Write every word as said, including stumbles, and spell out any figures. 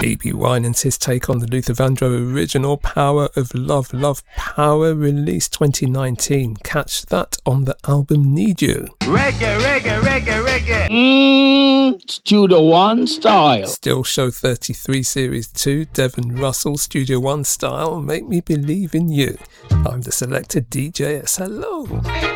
Amy Winans, his take on the Luther Vandross original Power of Love, Love Power, released twenty nineteen. Catch that on the album Need You. Reggae, reggae, reggae, reggae. Mmm, Studio One style. Still Show thirty-three Series two, Devon Russell, Studio One style, Make Me Believe in You. I'm the selected D J S. Hello.